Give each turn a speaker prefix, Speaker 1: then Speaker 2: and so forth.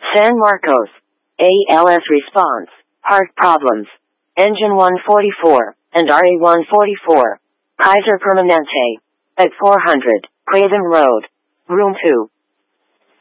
Speaker 1: San Marcos. ALS response. Heart problems. Engine 144, and RE 144. Kaiser Permanente. At 400, Craven Road. Room 2.